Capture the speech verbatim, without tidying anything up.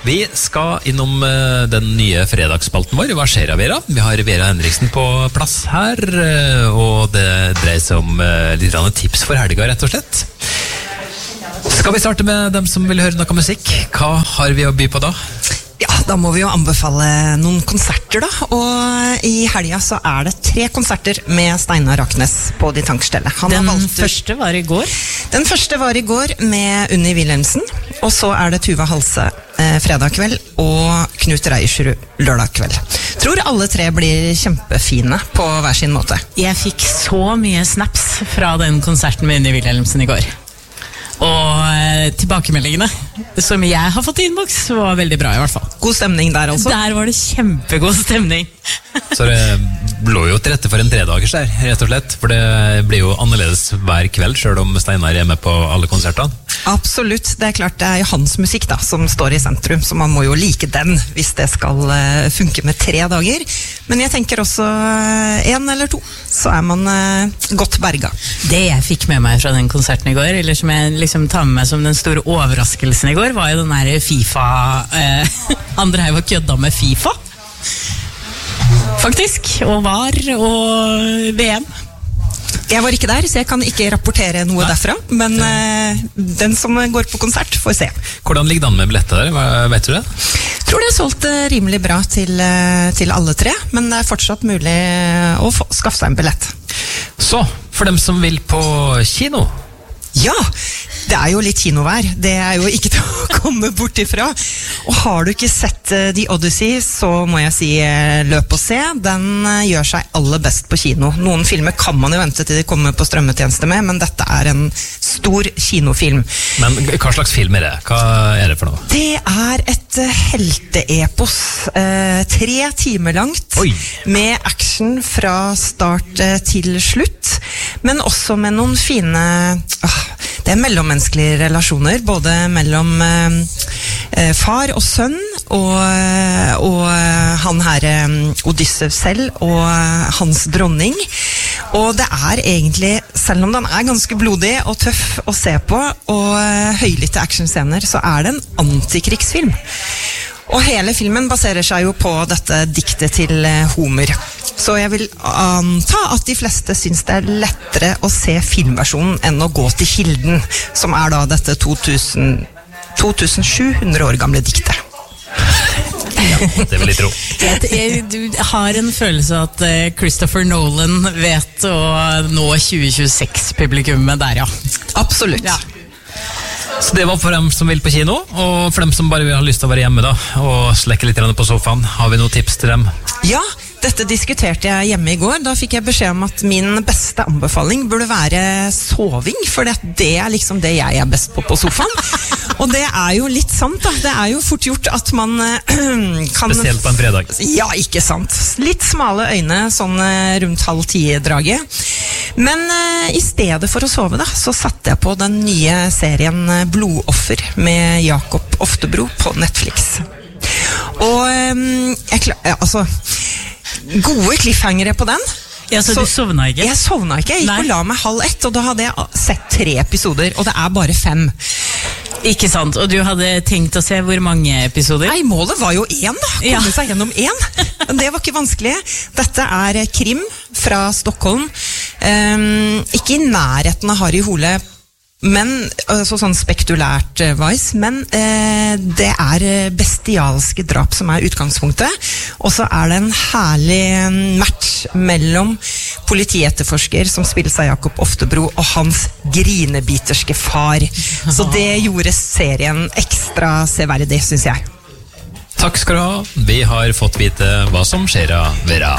Vi skal innom uh, den nye fredagsspalten vår. Hva skjer, Vera? Vi har Vera Henriksen på plass her, uh, og det dreier seg om uh, litt tips for helga, rett og slett. Skal vi starte med dem som vil høre noe musikk? Hva har vi å by på da? Ja, da må vi jo anbefale noen konserter da, og i helga så er det tre konserter med Steinar Raknes på De Tankstelle. Han Den valgt... første var i går? Den første var i går med Unni Wilhelmsen, og så er det Tuva Halse eh, fredag kveld og Knut Reiersrud lørdag kveld. Tror alle tre blir kjempefine på hver sin måte. Jeg fikk så mye snaps fra den konserten med Unni Wilhelmsen i går. Og eh, tilbakemeldingene som jeg har fått i innboks var veldig bra i hvert fall. God stemning der også. Der var det kjempegod stemning. Så det blå jo til rette for en tredagers der, rett og slett. For det blir jo annerledes hver kveld, selv om Steinar er med på alle konsertene. Absolutt, det er klart det er jo hans musikk da, som står i sentrum, så man må jo like den hvis det skal uh, funke med tre dager. Men jeg tenker også uh, en eller to, så er man uh, godt berga. Det jeg fikk med meg fra den konserten i går, eller som jeg liksom tar med meg som den store overraskelsen i går, var jo den der FIFA, uh, han drev og kødda med FIFA. Faktisk, og var, og V M. Jeg var ikke der, så jeg kan ikke rapportere noe derfra, men uh, den som går på konsert får se. Hvordan ligger det an med billetter der? Hva, vet du det? Jeg tror det er solgt uh, rimelig bra til, uh, til alle tre, men det er fortsatt mulig å få, skaffe seg en billett. Så, for dem som vil på kino. Ja, det er jo litt kinovær. Det er jo ikke til å komme bort ifra. Og har du ikke sett uh, The Odyssey, så må jeg si uh, løp og se. Den uh, gjør seg aller best på kino. Noen filmer kan man jo vente til de kommer på strømmetjeneste med, men dette er en stor kinofilm. Men hva slags film er det? Hva er det for noe? Det er et uh, helteepos. Uh, tre timer langt. Oi. Med action fra start uh, til slutt. Men også med noen fine... Uh, Det er mellommenneskelige relasjoner, både mellom eh, far og sønn, og, og han her Odysseus selv, og hans dronning. Og det er egentlig, selv om den er ganske blodig og tøff å se på, og høylytte actionscener, så er det en antikrigsfilm. Og hele filmen baserer seg jo på dette diktet til Homer. Så jeg vil anta at de fleste synes det er lettere å se filmversjonen enn å gå til kilden, som er da dette to tusen, to tusen sju hundre år gamle diktet. Ja, det vil jeg tro. Jeg, jeg, du har en følelse at uh, Christopher Nolan vet å nå tjue tjueseks-publikummet der, ja. Absolutt. Ja. Så det var for dem som vil på kino, og for dem som bare vil ha lyst til å være hjemme da, og slekke litt på sofaen. Har vi noen tips til dem? Ja, dette diskuterte jeg hjemme i går. Da fikk jeg beskjed om at min beste anbefaling burde være soving, for det er liksom det jeg er best på på sofaen. Og det er jo litt sant da. Det er jo fort gjort at man kan... Spesielt på en fredag. Ja, ikke sant. Litt smale øyne, sånn rundt halv ti-draget. Men uh, i stedet for å sove da, så satte jeg på den nye serien Blodoffer med Jakob Oftebro på Netflix. Og um, jeg klar, ja, altså gode cliffhangere på den. Ja, så, så du sovna ikke? Jeg sovna ikke, jeg gikk Nei. og la meg halv ett, og da hadde jeg sett tre episoder, og det er bare fem. Ikke sant, og du hadde tenkt å se hvor mange episoder? Nei, målet var jo én da, komme Ja. seg gjennom én. Men det var ikke vanskelig. Dette er krim fra Stockholm. Um, ikke i nærheten av Harry Hole, men altså sånn spektulært uh, wise, men uh, det er bestialske drap som er utgangspunktet, og så er det en herlig match mellom politietterforsker som spilles av Jakob Oftebro og hans grinebiterske far. Så det gjorde serien ekstra severdig, synes jeg. Takk skal du ha. Vi har fått vite hva som skjer av Vera.